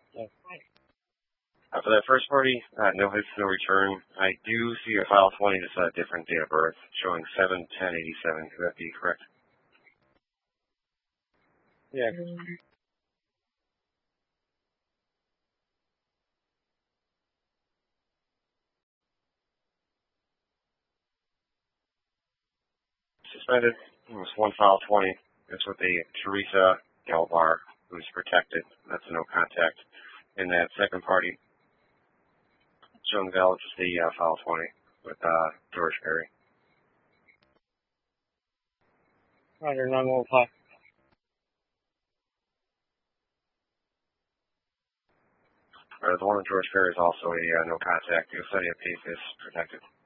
Yeah. For that first party, no hits, no return. I do see a file 20 that's a different date of birth, showing 7/10/87. Could that be correct? Yeah. Suspended. It was one file 20. It's with a Teresa Galvar, who's protected. That's a no contact. And that second party, showing valid is the file 20 with George Perry. Roger, 915. The one with George Perry is also a no contact. The Yosemite Peak is protected.